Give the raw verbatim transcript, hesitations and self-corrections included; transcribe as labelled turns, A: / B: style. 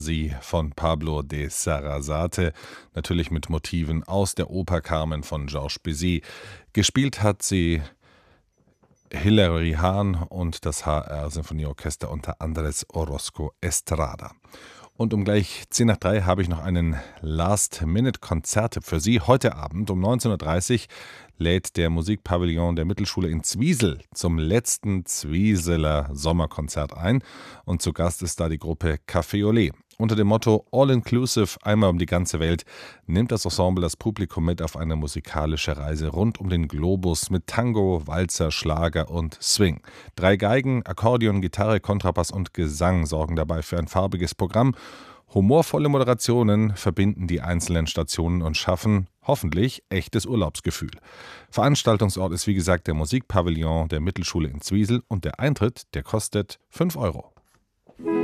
A: Sie von Pablo de Sarasate, natürlich mit Motiven aus der Oper Carmen von Georges Bizet. Gespielt hat sie Hilary Hahn und das H R-Sinfonieorchester unter Andrés Orozco Estrada. Und um gleich zehn nach drei habe ich noch einen Last-Minute-Konzerttipp für Sie. Heute Abend um neunzehn Uhr dreißig lädt der Musikpavillon der Mittelschule in Zwiesel zum letzten Zwieseler Sommerkonzert ein. Und zu Gast ist da die Gruppe Café Olé. Unter dem Motto All Inclusive, einmal um die ganze Welt, nimmt das Ensemble das Publikum mit auf eine musikalische Reise rund um den Globus mit Tango, Walzer, Schlager und Swing. Drei Geigen, Akkordeon, Gitarre, Kontrabass und Gesang sorgen dabei für ein farbiges Programm. Humorvolle Moderationen verbinden die einzelnen Stationen und schaffen hoffentlich echtes Urlaubsgefühl. Veranstaltungsort ist wie gesagt der Musikpavillon der Mittelschule in Zwiesel und der Eintritt, der kostet fünf Euro.